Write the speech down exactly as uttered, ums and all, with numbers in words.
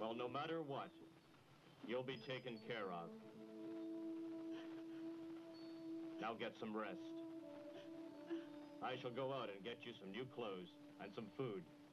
Well, no matter what, you'll be taken care of. Now get some rest. I shall go out and get you some new clothes and some food.